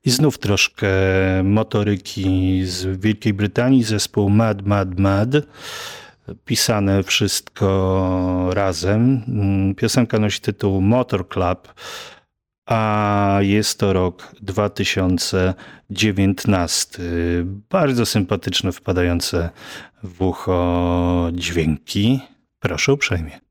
I znów troszkę motoryki z Wielkiej Brytanii, zespół Mad Mad Mad. Pisane wszystko razem. Piosenka nosi tytuł Motor Club, a jest to rok 2019. Bardzo sympatyczne, wpadające w ucho dźwięki. Proszę uprzejmie.